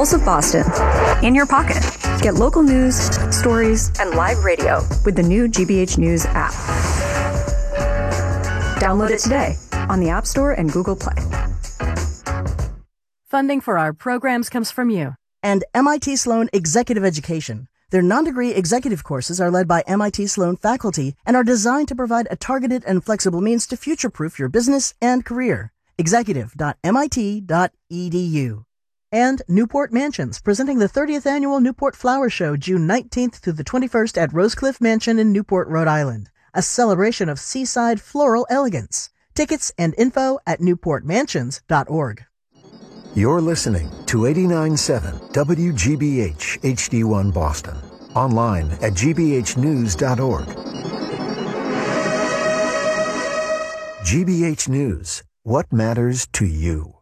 Pulse of Boston, in your pocket. Get local news, stories, and live radio with the new GBH News app. Download it today on the App Store and Google Play. Funding for our programs comes from you. And MIT Sloan Executive Education. Their non-degree executive courses are led by MIT Sloan faculty and are designed to provide a targeted and flexible means to future-proof your business and career. Executive.mit.edu. And Newport Mansions, presenting the 30th Annual Newport Flower Show, June 19th through the 21st at Rosecliff Mansion in Newport, Rhode Island. A celebration of seaside floral elegance. Tickets and info at newportmansions.org. You're listening to 89.7 WGBH HD1 Boston. Online at gbhnews.org. GBH News. What matters to you?